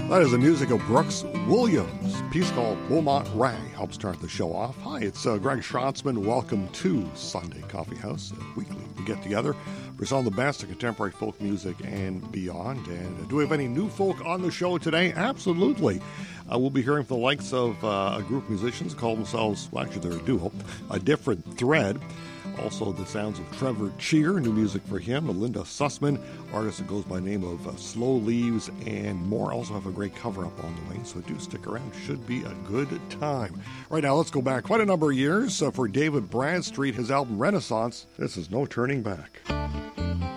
That is the music of Brooks Williams. A piece called Beaumont Rag helps start the show off. Hi, it's Greg Schrotzman. Welcome to Sunday Coffee House. Weekly we get together for some of the best of contemporary folk music and beyond. And do we have any new folk on the show today? Absolutely. We'll be hearing from the likes of a group of musicians call themselves, well, actually they're a duo, A Different Thread. Also, the sounds of Trevor Cheer, new music for him. Linda Sussman, artist that goes by the name of Slow Leaves, and more. Also have a great cover-up on the way, so do stick around. Should be a good time. Right now, let's go back quite a number of years for David Bradstreet, his album Renaissance. This is No Turning Back.